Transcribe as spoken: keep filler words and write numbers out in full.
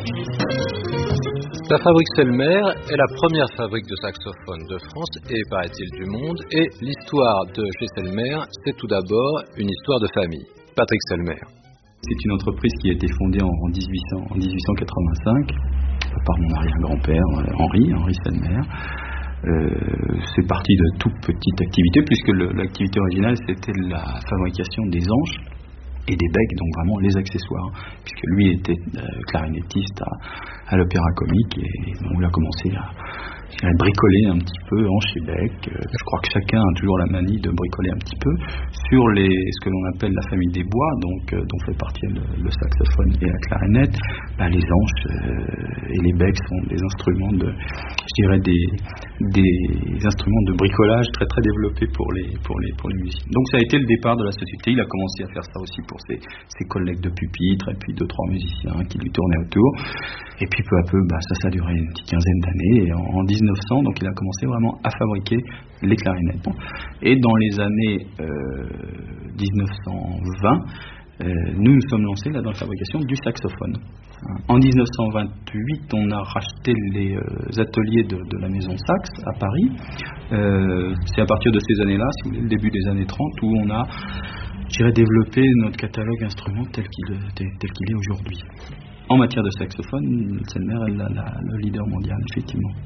La fabrique Selmer est la première fabrique de saxophones de France et, paraît-il, du monde. Et l'histoire de chez Selmer, c'est tout d'abord une histoire de famille. Patrick Selmer. C'est une entreprise qui a été fondée en dix-huit cent quatre-vingt-cinq par mon arrière-grand-père, Henri, Henri Selmer. Euh, c'est parti de toute petite activité, puisque le, l'activité originale, c'était la fabrication des anches et des becs, donc vraiment les accessoires, puisque lui était euh, clarinettiste à, à l'Opéra Comique, et on a commencé à, à bricoler un petit peu hanches et becs. Euh, je crois que chacun a toujours la manie de bricoler un petit peu sur les, ce que l'on appelle la famille des bois, donc euh, dont fait partie le, le saxophone et la clarinette. Bah, les anches euh, et les becs sont des instruments de, je dirais des, des instruments de bricolage très très développés pour les pour les pour les musiciens. Donc ça a été le départ de la société. Il a commencé à faire ça aussi pour ses, ses collègues de pupitre et puis deux trois musiciens qui lui tournaient autour. Et puis peu à peu, bah, ça ça a duré une petite quinzaine d'années. Et en, en dix-neuf cents, donc il a commencé vraiment à fabriquer les clarinettes. Et dans les années euh, dix-neuf cent vingt, Euh, nous nous sommes lancés là dans la fabrication du saxophone. En dix-neuf cent vingt-huit, on a racheté les euh, ateliers de, de la maison Sax à Paris. Euh, c'est à partir de ces années-là, si vous voulez, le début des années trente, où on a, je dirais, développé notre catalogue instrument tel qu'il, tel, tel qu'il est aujourd'hui. En matière de saxophone, Selmer est la, la, le leader mondial, effectivement.